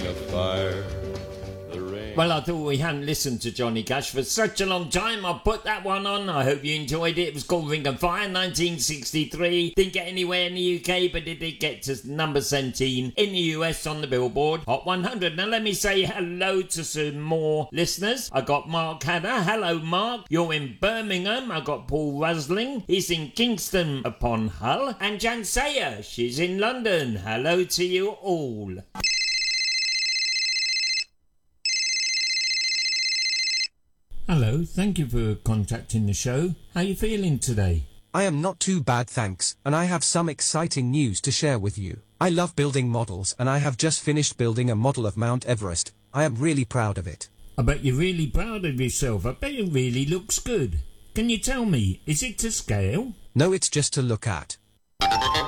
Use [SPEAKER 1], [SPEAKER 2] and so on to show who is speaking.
[SPEAKER 1] of fire. The rain.
[SPEAKER 2] Well, I thought we hadn't listened to Johnny Cash for such a long time. I put that one on. I hope you enjoyed it. It was called Ring of Fire, 1963. Didn't get anywhere in the UK, but it did get to number 17 in the US on the Billboard Hot 100. Now, let me say hello to some more listeners. I got Mark Hadder. Hello, Mark. You're in Birmingham. I got Paul Rusling. He's in Kingston upon Hull. And Jan Sayer. She's in London. Hello to you all. Hello, thank you for contacting the show. How are you feeling today?
[SPEAKER 3] I am not too bad, thanks, and I have some exciting news to share with you. I love building models, and I have just finished building a model of Mount Everest. I am really proud of it.
[SPEAKER 2] I bet you're really proud of yourself. I bet it really looks good. Can you tell me, is it to scale?
[SPEAKER 3] No, it's just to look at.